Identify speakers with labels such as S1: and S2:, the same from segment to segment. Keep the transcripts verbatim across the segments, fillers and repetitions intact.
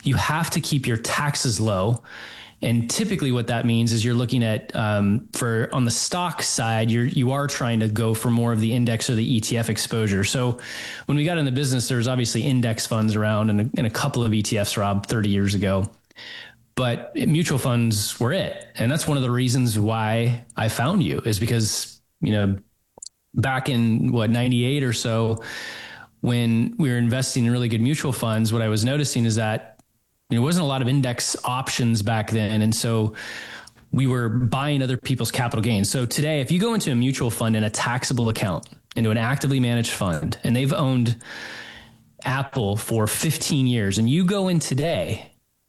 S1: you have to keep your taxes low. And typically what that means is you're looking at, um, for on the stock side, you're, you are trying to go for more of the index or the E T F exposure. So when we got in the business, there was obviously index funds around and a, and a couple of E T Fs, Rob, thirty years ago, but mutual funds were it. And that's one of the reasons why I found you, is because, you know, back in what, ninety-eight or so, when we were investing in really good mutual funds, what I was noticing is that there wasn't a lot of index options back then. And so we were buying other people's capital gains. So today, if you go into a mutual fund in a taxable account, into an actively managed fund, and they've owned Apple for fifteen years, and you go in today,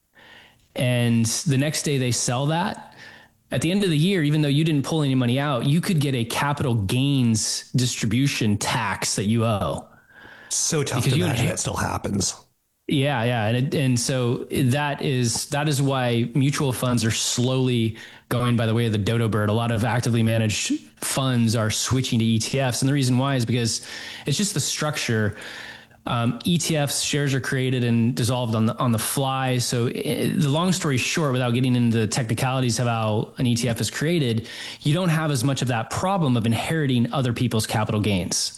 S1: and the next day they sell that, at the end of the year, even though you didn't pull any money out, you could get a capital gains distribution tax that you owe.
S2: So tough to imagine that still happens.
S1: Yeah, yeah, and it, and so that is that is why mutual funds are slowly going by the way of the dodo bird. A lot of actively managed funds are switching to E T Fs, and the reason why is because it's just the structure. Um, E T Fs shares are created and dissolved on the on the fly. So it, the long story short, without getting into the technicalities of how an E T F is created, you don't have as much of that problem of inheriting other people's capital gains.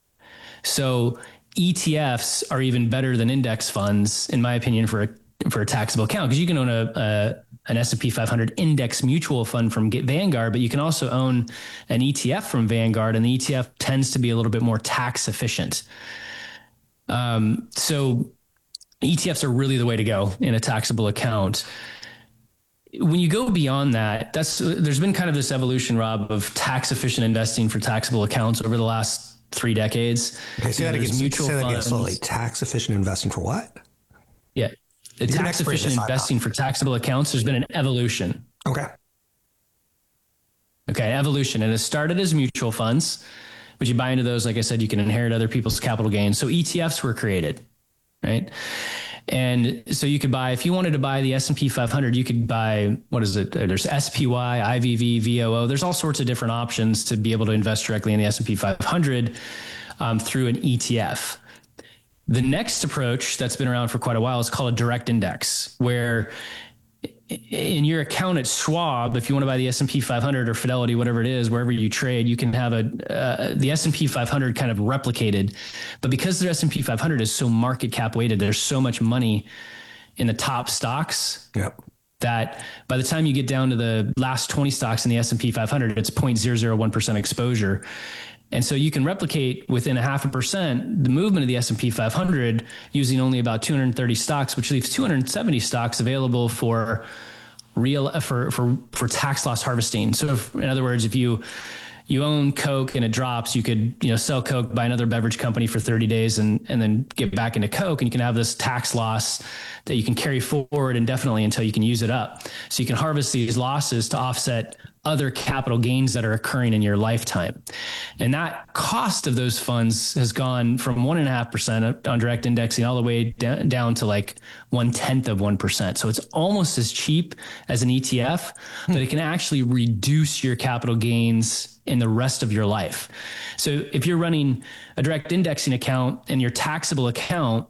S1: So E T Fs are even better than index funds, in my opinion, for a for a taxable account, because you can own a, a an S and P five hundred index mutual fund from Vanguard, but you can also own an E T F from Vanguard, and the E T F tends to be a little bit more tax efficient. Um, so E T Fs are really the way to go in a taxable account. When you go beyond that, that's there's been kind of this evolution, Rob, of tax efficient investing for taxable accounts over the last three decades.
S2: Okay, so that again,
S1: mutual
S2: say that again
S1: funds.
S2: slowly. Tax efficient investing for what?
S1: Yeah. The tax efficient investing for taxable accounts, there's been an evolution.
S2: Okay.
S1: Okay, evolution. And it started as mutual funds, but you buy into those, like I said, you can inherit other people's capital gains. So E T Fs were created, right? And so you could buy, if you wanted to buy the S and P five hundred, you could buy, what is it? There's S P Y, I V V, V O O. There's all sorts of different options to be able to invest directly in the S and P five hundred um, through an E T F. The next approach that's been around for quite a while is called a direct index, where in your account at Schwab, if you want to buy the S and P five hundred or Fidelity, whatever it is, wherever you trade, you can have a uh, the S and P five hundred kind of replicated. But because the S and P five hundred is so market cap weighted, there's so much money in the top stocks
S2: yep.
S1: that by the time you get down to the last twenty stocks in the S and P five hundred, it's zero point zero zero one percent exposure. And so you can replicate within a half a percent the movement of the S and P five hundred using only about two hundred thirty stocks, which leaves two hundred seventy stocks available for real for for for tax loss harvesting. So if, in other words, if you you own Coke and it drops, you could, you know, sell Coke, buy another beverage company for thirty days and and then get back into Coke, and you can have this tax loss that you can carry forward indefinitely until you can use it up. So you can harvest these losses to offset other capital gains that are occurring in your lifetime. And that cost of those funds has gone from one and a half percent on direct indexing all the way down, down to like one tenth of one percent. So it's almost as cheap as an E T F, but it can actually reduce your capital gains in the rest of your life. So if you're running a direct indexing account and your taxable account,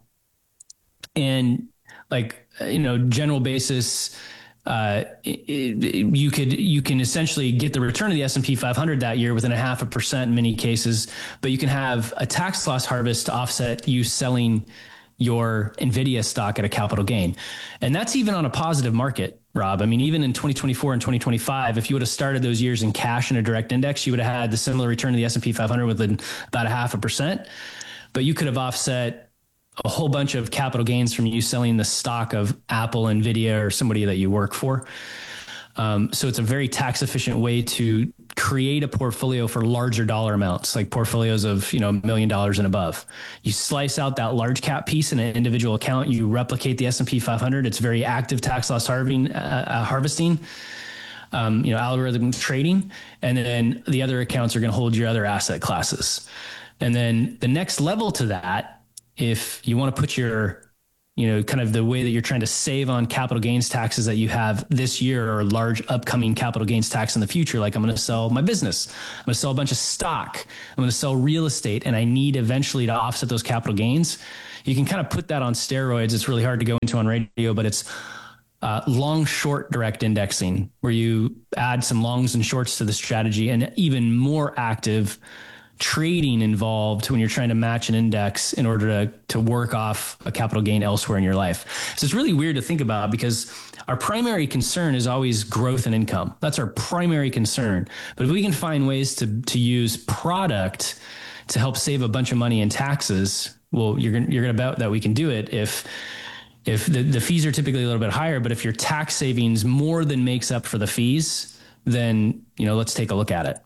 S1: and like, you know, general basis, uh, it, it, you could, you can essentially get the return of the S and P five hundred that year within a half a percent in many cases, but you can have a tax loss harvest to offset you selling your NVIDIA stock at a capital gain. And that's even on a positive market, Rob. I mean, even in twenty twenty-four and twenty twenty-five, if you would have started those years in cash in a direct index, you would have had the similar return to the S and P five hundred within about a half a percent, but you could have offset a whole bunch of capital gains from you selling the stock of Apple, NVIDIA, or somebody that you work for. Um, so it's a very tax efficient way to create a portfolio for larger dollar amounts, like portfolios of, you know, a million dollars and above. You slice out that large cap piece in an individual account, you replicate the S and P five hundred. It's very active tax loss harvesting, uh, uh, harvesting, um, you know, algorithm trading. And then the other accounts are going to hold your other asset classes. And then the next level to that, if you want to put your, you know, kind of the way that you're trying to save on capital gains taxes that you have this year or large upcoming capital gains tax in the future, like I'm going to sell my business, I'm going to sell a bunch of stock, I'm going to sell real estate, and I need eventually to offset those capital gains, You can kind of put that on steroids. It's really hard to go into on radio, but it's uh, long short direct indexing, where you add some longs and shorts to the strategy, and even more active trading involved when you're trying to match an index in order to, to work off a capital gain elsewhere in your life. So it's really weird to think about, because our primary concern is always growth and income. That's our primary concern. But if we can find ways to, to use product to help save a bunch of money in taxes, well, you're going you're going to bet that we can do it if if the, the fees are typically a little bit higher, but if your tax savings more than makes up for the fees, then, you know, let's take a look at it.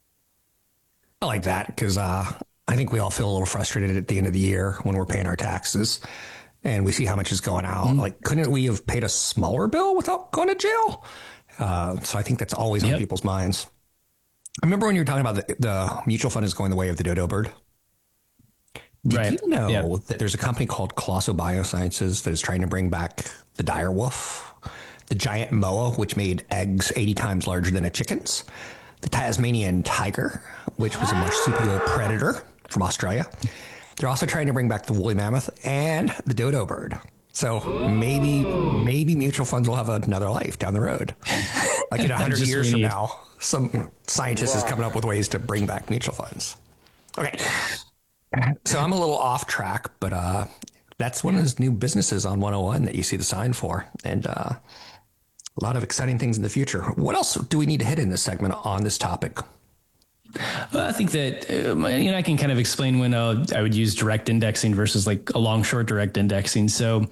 S2: I like that, because uh, I think we all feel a little frustrated at the end of the year when we're paying our taxes and we see how much is going out. Mm-hmm. Like, couldn't we have paid a smaller bill without going to jail? Uh, so I think that's always yep. on people's minds. I remember when you were talking about the, the mutual fund is going the way of the dodo bird. Did right. you know yep. that there's a company called Colosso Biosciences that is trying to bring back the dire wolf, the giant moa, which made eggs eighty times larger than a chicken's, the Tasmanian tiger, which was a marsupial predator from Australia. They're also trying to bring back the woolly mammoth and the dodo bird. So maybe maybe mutual funds will have another life down the road. Like in one hundred years from now, some scientist is coming up with ways to bring back mutual funds. Okay. So I'm a little off track, but uh, that's one of those new businesses on one oh one that you see the sign for. And uh, a lot of exciting things in the future. What else do we need to hit in this segment on this topic?
S1: Well, I think that, uh, you know, I can kind of explain when uh, I would use direct indexing versus like a long short direct indexing. So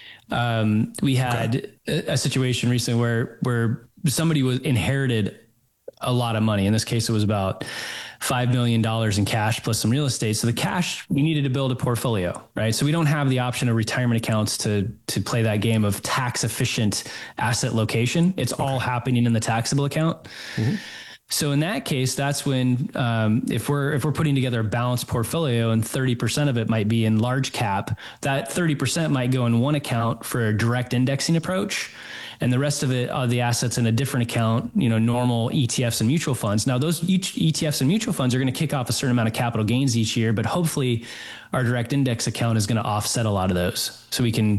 S1: um, we had okay. a, a situation recently where, where somebody was inherited a lot of money. In this case, it was about five million dollars in cash plus some real estate. So the cash, we needed to build a portfolio, right? So we don't have the option of retirement accounts to, to play that game of tax efficient asset location. It's okay. all happening in the taxable account. Mm-hmm. So in that case, that's when, um, if we're, if we're putting together a balanced portfolio and thirty percent of it might be in large cap, that thirty percent might go in one account for a direct indexing approach. And the rest of it are the assets in a different account, you know, normal E T Fs and mutual funds. Now, those E T Fs and mutual funds are going to kick off a certain amount of capital gains each year, but hopefully our direct index account is going to offset a lot of those. So we can,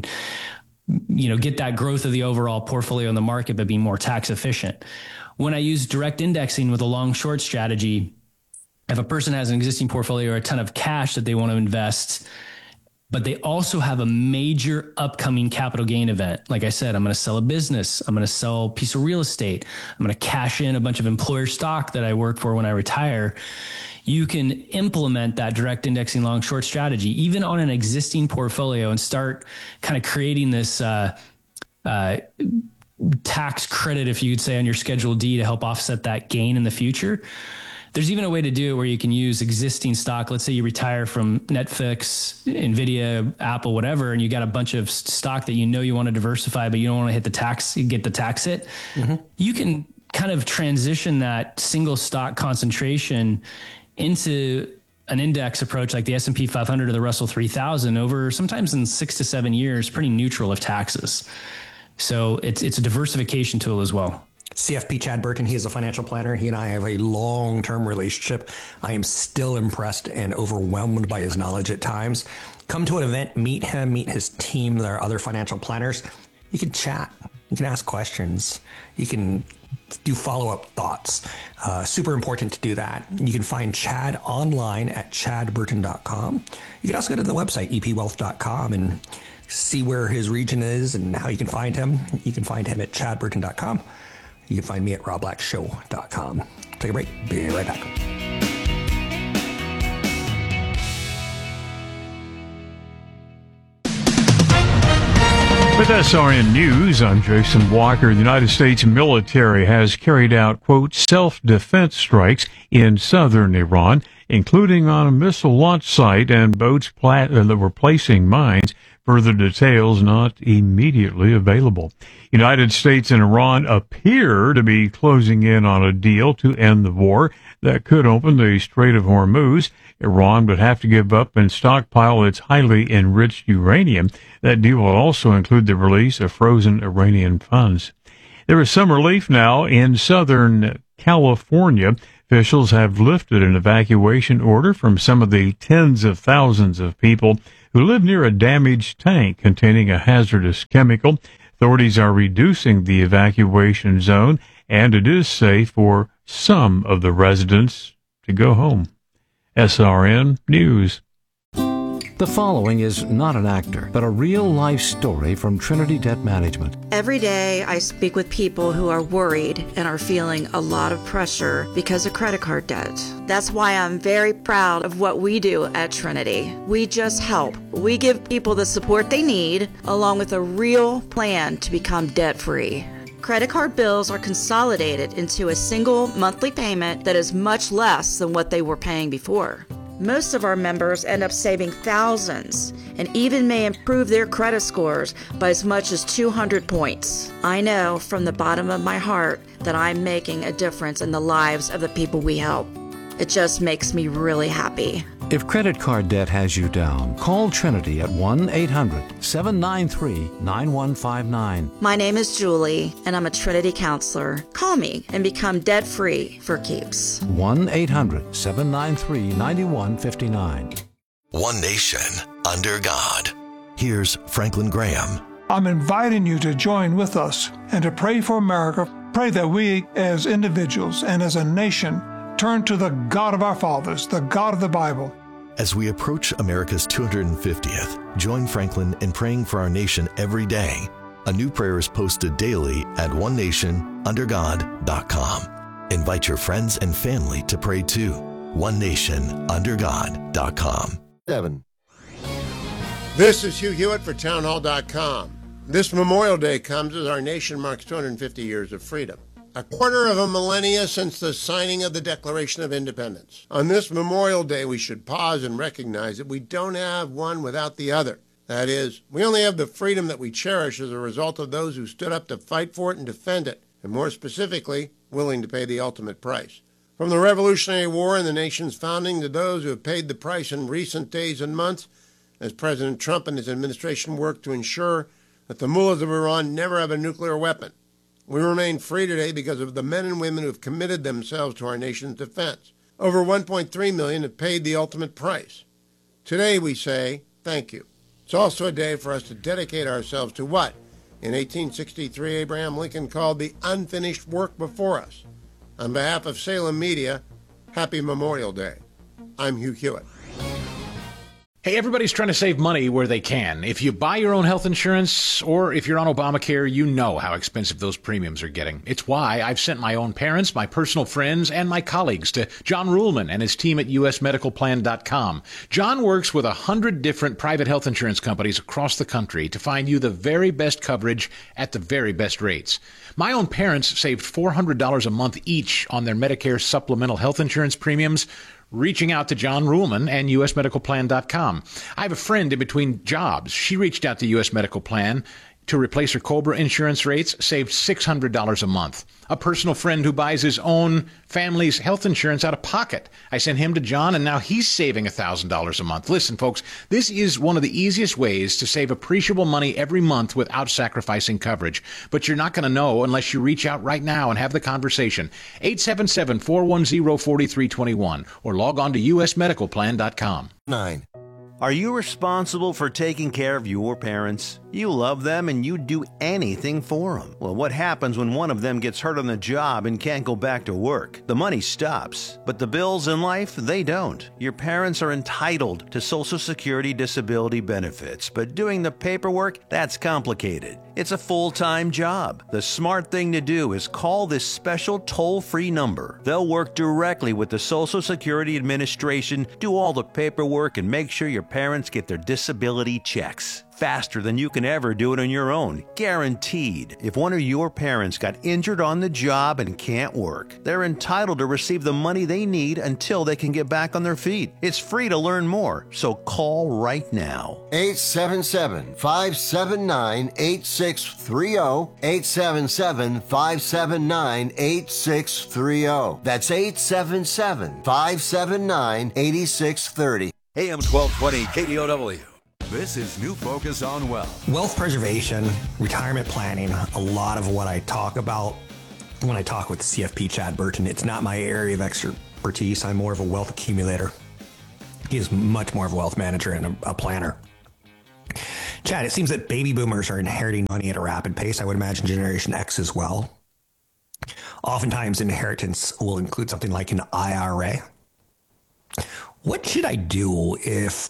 S1: you know, get that growth of the overall portfolio in the market, but be more tax efficient. When I use direct indexing with a long short strategy, if a person has an existing portfolio or a ton of cash that they want to invest, but they also have a major upcoming capital gain event. Like I said, I'm going to sell a business. I'm going to sell a piece of real estate. I'm going to cash in a bunch of employer stock that I work for when I retire. You can implement that direct indexing long short strategy, even on an existing portfolio, and start kind of creating this uh, uh, tax credit, if you could say, on your Schedule D to help offset that gain in the future. There's even a way to do it where you can use existing stock. Let's say you retire from Netflix, Nvidia, Apple, whatever, and you got a bunch of stock that you know you want to diversify, but you don't want to hit the tax, get the tax hit. Mm-hmm. You can kind of transition that single stock concentration into an index approach like the S and P five hundred or the Russell three thousand over sometimes in six to seven years, pretty neutral of taxes. So it's it's a diversification tool as well.
S2: C F P Chad Burton, he is a financial planner. He and I have a long-term relationship. I am still impressed and overwhelmed by his knowledge at times. Come to an event, meet him, meet his team. There are other financial planners. You can chat. You can ask questions. You can do follow-up thoughts. Uh, super important to do that. You can find Chad online at chad burton dot com. You can also go to the website, e p wealth dot com, and see where his region is and how you can find him. You can find him at chad burton dot com. You can find me at rob black show dot com. Take a break. Be right back.
S3: With S R N News, I'm Jason Walker. The United States military has carried out, quote, self-defense strikes in southern Iran, including on a missile launch site and boats pla- that were placing mines. Further details not immediately available. United States and Iran appear to be closing in on a deal to end the war that could open the Strait of Hormuz. Iran would have to give up and stockpile its highly enriched uranium. That deal will also include the release of frozen Iranian funds. There is some relief now in Southern California. Officials have lifted an evacuation order from some of the tens of thousands of people who live near a damaged tank containing a hazardous chemical. Authorities are reducing the evacuation zone, and it is safe for some of the residents to go home. S R N News.
S4: The following is not an actor, but a real-life story from Trinity Debt Management.
S5: Every day I speak with people who are worried and are feeling a lot of pressure because of credit card debt. That's why I'm very proud of what we do at Trinity. We just help. We give people the support they need, along with a real plan to become debt-free. Credit card bills are consolidated into a single monthly payment that is much less than what they were paying before. Most of our members end up saving thousands and even may improve their credit scores by as much as two hundred points. I know from the bottom of my heart that I'm making a difference in the lives of the people we help. It just makes me really happy.
S4: If credit card debt has you down, call Trinity at one eight hundred seven nine three nine one five nine.
S5: My name is Julie, and I'm a Trinity counselor. Call me and become debt-free for keeps.
S4: one eight hundred seven nine three nine one five nine.
S6: One nation under God. Here's Franklin Graham.
S7: I'm inviting you to join with us and to pray for America. Pray that we as individuals and as a nation turn to the God of our fathers, the God of the Bible.
S6: As we approach America's two hundred fiftieth, join Franklin in praying for our nation every day. A new prayer is posted daily at one nation under god dot com. Invite your friends and family to pray too. one nation under god dot com.
S8: Seven. This is Hugh Hewitt for town hall dot com. This Memorial Day comes as our nation marks two hundred fifty years of freedom. A quarter of a millennia since the signing of the Declaration of Independence. On this Memorial Day, we should pause and recognize that we don't have one without the other. That is, we only have the freedom that we cherish as a result of those who stood up to fight for it and defend it, and more specifically, willing to pay the ultimate price. From the Revolutionary War and the nation's founding to those who have paid the price in recent days and months, as President Trump and his administration work to ensure that the mullahs of Iran never have a nuclear weapon. We remain free today because of the men and women who have committed themselves to our nation's defense. Over one point three million have paid the ultimate price. Today we say thank you. It's also a day for us to dedicate ourselves to what, in eighteen sixty-three, Abraham Lincoln called the unfinished work before us. On behalf of Salem Media, happy Memorial Day. I'm Hugh Hewitt.
S9: Hey, everybody's trying to save money where they can. If you buy your own health insurance or if you're on Obamacare, you know how expensive those premiums are getting. It's why I've sent my own parents, my personal friends, and my colleagues to John Ruhlman and his team at U S medical plan dot com. John works with a hundred different private health insurance companies across the country to find you the very best coverage at the very best rates. My own parents saved four hundred dollars a month each on their Medicare supplemental health insurance premiums, reaching out to John Ruhlman and U S medical plan dot com. I have a friend in between jobs. She reached out to U S Medical Plan to replace her COBRA insurance rates, saved six hundred dollars a month. A personal friend who buys his own family's health insurance out of pocket. I sent him to John, and now he's saving one thousand dollars a month. Listen, folks, this is one of the easiest ways to save appreciable money every month without sacrificing coverage. But you're not going to know unless you reach out right now and have the conversation. eight seven seven, four one zero, four three two one or log on to U S medical plan dot com.
S10: Nine. Are you responsible for taking care of your parents? You love them and you'd do anything for them. Well, what happens when one of them gets hurt on the job and can't go back to work? The money stops, but the bills in life, they don't. Your parents are entitled to Social Security disability benefits, but doing the paperwork, that's complicated. It's a full-time job. The smart thing to do is call this special toll-free number. They'll work directly with the Social Security Administration, do all the paperwork, and make sure your parents get their disability checks. Faster than you can ever do it on your own. Guaranteed. If one of your parents got injured on the job and can't work, they're entitled to receive the money they need until they can get back on their feet. It's free to learn more, so call right now.
S11: eight seven seven, five seven nine, eight six three zero. eight seven seven, five seven nine, eight six three zero. That's eight seven seven, five seven nine, eight six three zero.
S12: A M twelve twenty K D O W. This is New Focus on Wealth.
S2: Wealth preservation, retirement planning, a lot of what I talk about when I talk with C F P Chad Burton, it's not my area of expertise. I'm more of a wealth accumulator. He's much more of a wealth manager and a, a planner. Chad, it seems that baby boomers are inheriting money at a rapid pace. I would imagine Generation X as well. Oftentimes, inheritance will include something like an I R A. What should I do if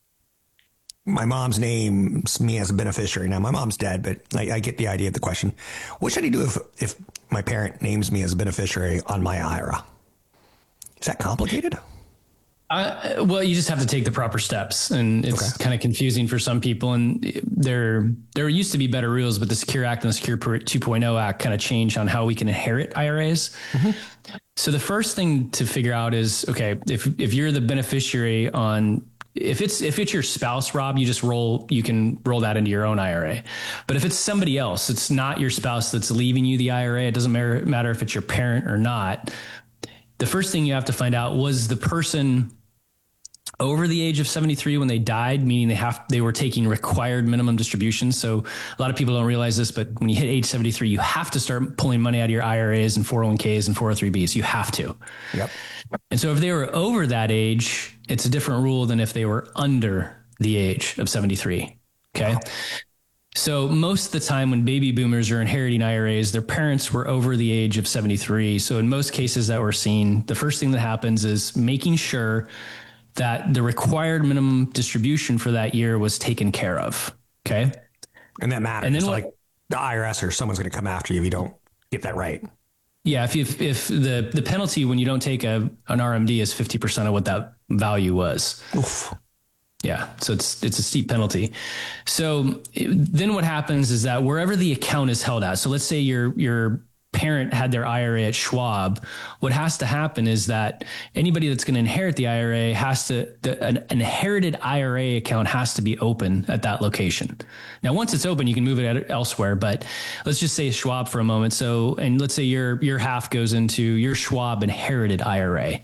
S2: my mom's names me as a beneficiary? Now, my mom's dead, but I, I get the idea of the question. What should I do if, if my parent names me as a beneficiary on my I R A? Is that complicated?
S1: Uh, well, you just have to take the proper steps, and it's okay. kind of confusing for some people. And there, there used to be better rules, but the Secure Act and the Secure two point oh Act kind of changed on how we can inherit I R As. Mm-hmm. So the first thing to figure out is, okay, if if you're the beneficiary on, if it's if it's your spouse, Rob, you just roll, you can roll that into your own I R A. But if it's somebody else, it's not your spouse that's leaving you the I R A. It doesn't matter matter if it's your parent or not. The first thing you have to find out, was the person over the age of seventy-three when they died, meaning they have they were taking required minimum distributions. So a lot of people don't realize this, but when you hit age seventy-three, you have to start pulling money out of your I R As and four oh one k's and four oh three b's. You have to.
S2: Yep.
S1: And so if they were over that age, it's a different rule than if they were under the age of seventy-three. Okay. Wow. So most of the time when baby boomers are inheriting I R As, their parents were over the age of seventy-three. So in most cases that we're seeing, the first thing that happens is making sure that the required minimum distribution for that year was taken care of. Okay.
S2: And that matters. And then what, like the I R S or someone's going to come after you if you don't get that right.
S1: Yeah. If you, if, if the, the penalty when you don't take a, an R M D is fifty percent of what that value was.
S2: Oof.
S1: Yeah. So it's, it's a steep penalty. So it, then what happens is that wherever the account is held at, so let's say your, your parent had their I R A at Schwab, what has to happen is that anybody that's going to inherit the I R A has to, the, an inherited I R A account has to be open at that location. Now, once it's open, you can move it elsewhere, but let's just say Schwab for a moment. So, and let's say your, your half goes into your Schwab inherited I R A.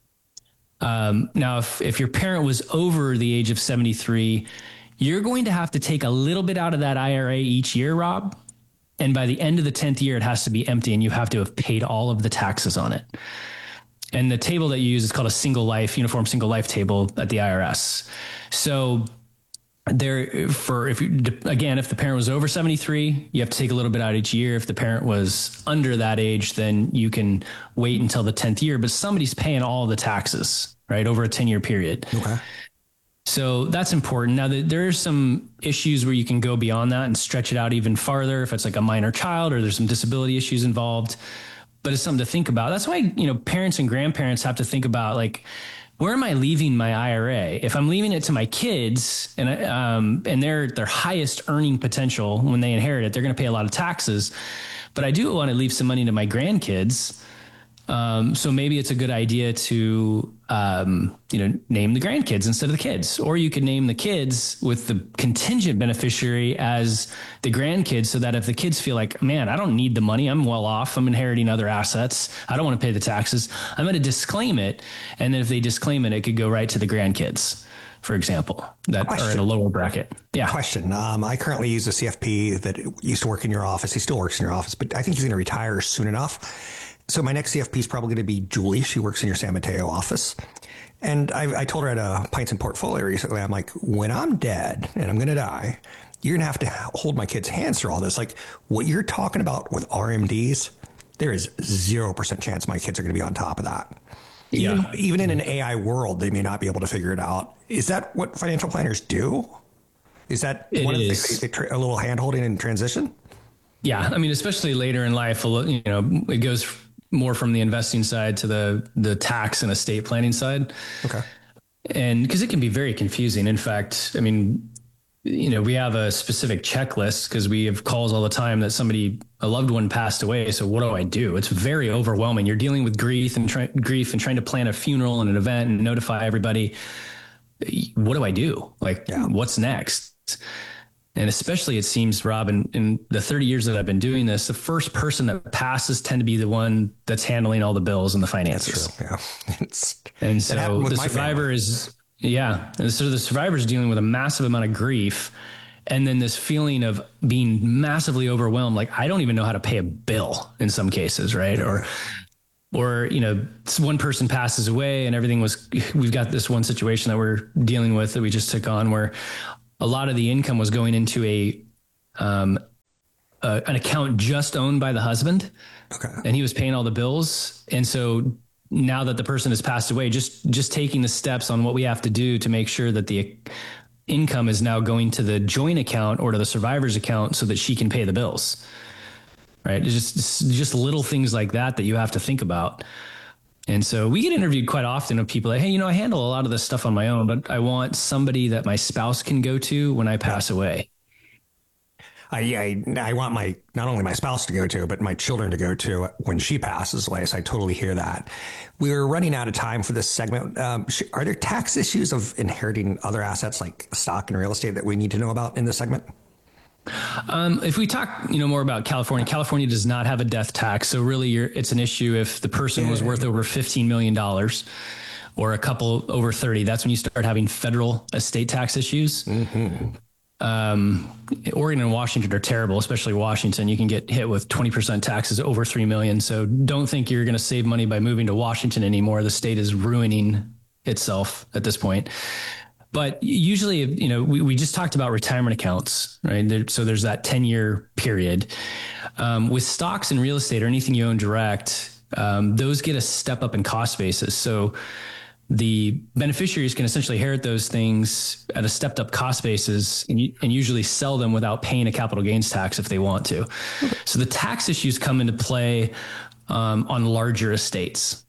S1: Um, now, if, if your parent was over the age of seventy-three, you're going to have to take a little bit out of that I R A each year, Rob. And by the end of the tenth year, it has to be empty and you have to have paid all of the taxes on it. And the table that you use is called a single life, uniform single life table at the I R S. So there for, if you, again, if the parent was over seventy-three, you have to take a little bit out each year. If the parent was under that age, then you can wait until the tenth year, but somebody's paying all the taxes, right? Over a ten year period.
S2: Okay.
S1: So that's important. Now, there are some issues where you can go beyond that and stretch it out even farther if it's like a minor child or there's some disability issues involved. But it's something to think about. That's why, you know, parents and grandparents have to think about, like, where am I leaving my I R A? If I'm leaving it to my kids and um, and their their highest earning potential when they inherit it, they're going to pay a lot of taxes. But I do want to leave some money to my grandkids. Um, so maybe it's a good idea to, um, you know, name the grandkids instead of the kids, or you could name the kids with the contingent beneficiary as the grandkids, so that if the kids feel like, man, I don't need the money, I'm well off, I'm inheriting other assets, I don't want to pay the taxes, I'm going to disclaim it. And then if they disclaim it, it could go right to the grandkids, for example, that Question. are in a lower bracket. Yeah.
S2: Question. Um, I currently use a C F P that used to work in your office. He still works in your office, but I think he's going to retire soon enough. So my next C F P is probably going to be Julie. She works in your San Mateo office. And I, I told her at a Pints and Portfolio recently, I'm like, when I'm dead and I'm going to die, you're going to have to hold my kids' hands through all this. Like, what you're talking about with R M Ds, there is zero percent chance my kids are going to be on top of that. Even, yeah. even in an A I world, they may not be able to figure it out. Is that what financial planners do? Is that
S1: it
S2: one
S1: is.
S2: of the, they, they tra- a little hand holding in transition?
S1: Yeah. I mean, especially later in life, you know, it goes more from the investing side to the, the tax and estate planning side.
S2: Okay.
S1: And because it can be very confusing. In fact, I mean, you know, we have a specific checklist because we have calls all the time that somebody, a loved one passed away. So what do I do? It's very overwhelming. You're dealing with grief and try, grief and trying to plan a funeral and an event and notify everybody. What do I do? Like, yeah. what's next? And especially it seems, Rob, in, in the thirty years that I've been doing this, the first person that passes tend to be the one that's handling all the bills and the finances.
S2: That's true. Yeah. It's,
S1: and so the survivor family. is, yeah. And so the survivor is dealing with a massive amount of grief. And then this feeling of being massively overwhelmed. Like, I don't even know how to pay a bill in some cases. Right. Yeah. Or, or, you know, one person passes away and everything was, we've got this one situation that we're dealing with that we just took on where a lot of the income was going into a, um, uh, an account just owned by the husband.
S2: Okay.
S1: And he was paying all the bills. And so now that the person has passed away, just, just taking the steps on what we have to do to make sure that the income is now going to the joint account or to the survivor's account so that she can pay the bills. Right. It's just, it's just little things like that that you have to think about. And so we get interviewed quite often of people like, hey, you know, I handle a lot of this stuff on my own, but I want somebody that my spouse can go to when I pass away.
S2: I, I I want my not only my spouse to go to, but my children to go to when she passes away. So I totally hear that. We're running out of time for this segment. Um, sh- are there tax issues of inheriting other assets like stock and real estate that we need to know about in this segment?
S1: Um, if we talk, you know, more about California, California does not have a death tax. So really you're, it's an issue if the person was worth over fifteen million dollars or a couple over thirty, that's when you start having federal estate tax issues. Mm-hmm. Um, Oregon and Washington are terrible, especially Washington. You can get hit with twenty percent taxes over three million. So don't think you're going to save money by moving to Washington anymore. The state is ruining itself at this point. But usually, you know, we, we just talked about retirement accounts, right? There, so there's that ten year period. Um, with stocks and real estate or anything you own direct, um, those get a step up in cost basis. So the beneficiaries can essentially inherit those things at a stepped up cost basis and, and usually sell them without paying a capital gains tax if they want to. So the tax issues come into play um, on larger estates.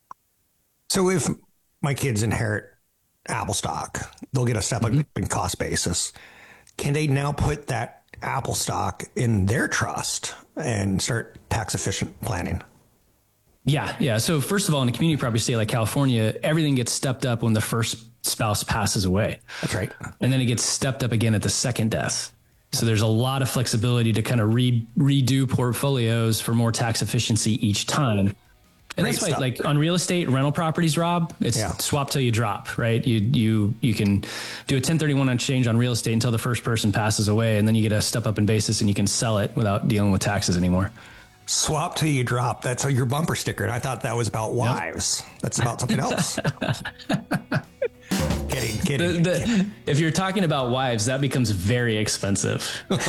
S2: So if my kids inherit Apple stock, they'll get a step up in cost basis. Can they now put that Apple stock in their trust and start tax efficient planning?
S1: Yeah. Yeah. So first of all, in a community property state like California, everything gets stepped up when the first spouse passes away.
S2: That's right.
S1: And then it gets stepped up again at the second death. So there's a lot of flexibility to kind of re- redo portfolios for more tax efficiency each time. And
S2: Great
S1: that's why,
S2: stuff.
S1: like on real estate, rental properties, Rob, it's
S2: Yeah.
S1: swap till you drop, right? You you you can do a ten thirty-one exchange on real estate until the first person passes away, and then you get a step up in basis and you can sell it without dealing with taxes anymore.
S2: Swap till you drop. That's your bumper sticker. And I thought that was about wives. Yep. That's about something else. kidding, kidding,
S1: The, the,
S2: kidding.
S1: If you're talking about wives, that becomes very expensive.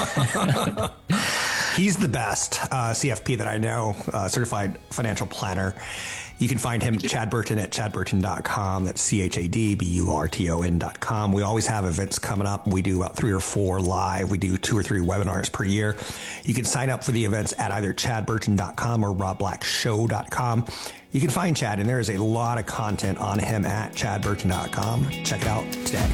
S2: He's the best uh, C F P that I know, uh, certified financial planner. You can find him, Chad Burton, at chad burton dot com. That's C H A D B U R T O N dot com. We always have events coming up. We do about three or four live. We do two or three webinars per year. You can sign up for the events at either chad burton dot com or rob black show dot com. You can find Chad, and there is a lot of content on him at chad burton dot com. Check it out today.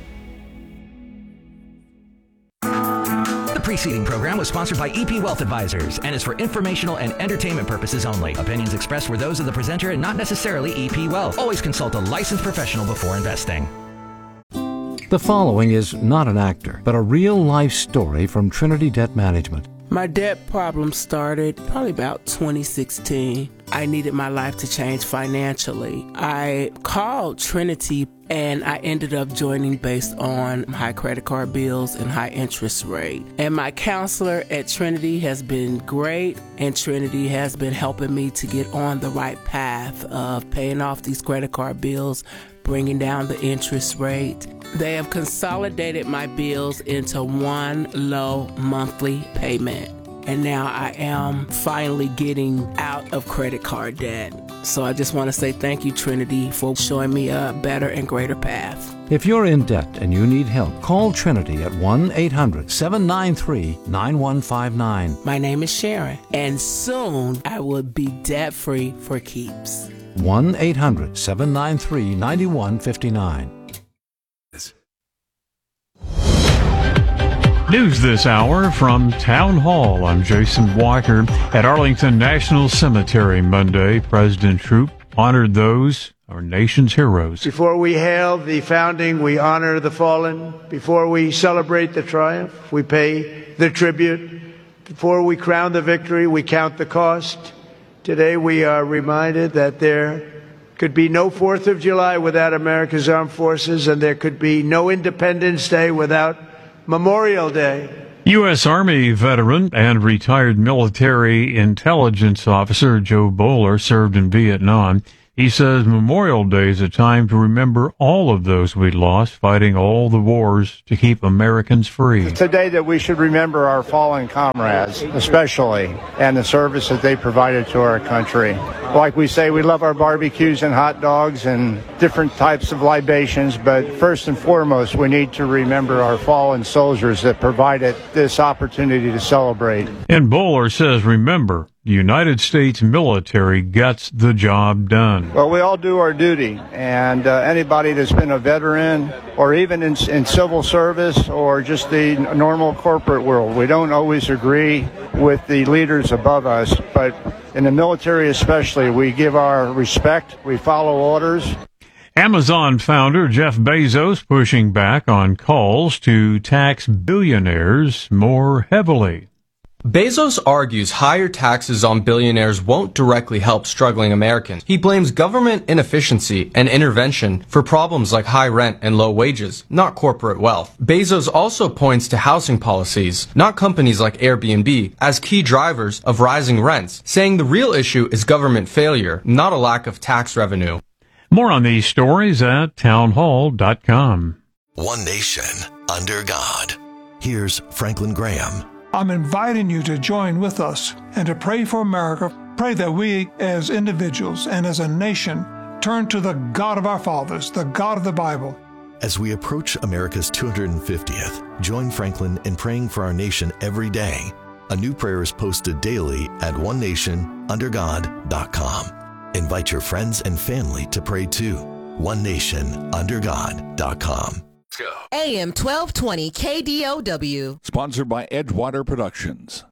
S13: The preceding program was sponsored by E P Wealth Advisors and is for informational and entertainment purposes only. Opinions expressed were those of the presenter and not necessarily E P Wealth. Always consult a licensed professional before investing.
S4: The following is not an actor, but a real-life story from Trinity Debt Management.
S14: My debt problem started probably about twenty sixteen. I needed my life to change financially. I called Trinity and I ended up joining based on high credit card bills and high interest rate. And my counselor at Trinity has been great, and Trinity has been helping me to get on the right path of paying off these credit card bills, bringing down the interest rate. They have consolidated my bills into one low monthly payment. And now I am finally getting out of credit card debt. So I just want to say thank you, Trinity, for showing me a better and greater path.
S4: If you're in debt and you need help, call Trinity at one eight hundred seven nine three nine one five nine.
S14: My name is Sharon, and soon I will be debt-free for keeps.
S4: one eight hundred seven nine three nine one five nine.
S3: News this hour from Town Hall. I'm Jason Walker. At Arlington National Cemetery Monday, President Trump honored those, our nation's heroes.
S15: Before we hail the founding, we honor the fallen. Before we celebrate the triumph, we pay the tribute. Before we crown the victory, we count the cost. Today we are reminded that there could be no fourth of July without America's armed forces, and there could be no Independence Day without Memorial Day.
S3: U S. Army veteran and retired military intelligence officer Joe Bowler served in Vietnam. He says Memorial Day is a time to remember all of those we lost fighting all the wars to keep Americans free.
S15: It's a day that we should remember our fallen comrades, especially, and the service that they provided to our country. Like we say, we love our barbecues and hot dogs and different types of libations, but first and foremost, we need to remember our fallen soldiers that provided this opportunity to celebrate.
S3: And Bowler says, remember, the United States military gets the job done.
S15: Well, we all do our duty, and uh, anybody that's been a veteran or even in, in civil service or just the normal corporate world, we don't always agree with the leaders above us, but in the military especially, we give our respect, we follow orders.
S3: Amazon founder Jeff Bezos pushing back on calls to tax billionaires more heavily.
S16: Bezos argues higher taxes on billionaires won't directly help struggling Americans. He blames government inefficiency and intervention for problems like high rent and low wages, not corporate wealth. Bezos also points to housing policies, not companies like Airbnb, as key drivers of rising rents, saying the real issue is government failure, not a lack of tax revenue.
S3: More on these stories at townhall dot com.
S6: One nation under God. Here's Franklin Graham.
S7: I'm inviting you to join with us and to pray for America. Pray that we as individuals and as a nation turn to the God of our fathers, the God of the Bible.
S6: As we approach America's two hundred fiftieth, join Franklin in praying for our nation every day. A new prayer is posted daily at one nation under god dot com. Invite your friends and family to pray too. one nation under god dot com.
S17: A M twelve twenty K D O W.
S12: Sponsored by Edgewater Productions.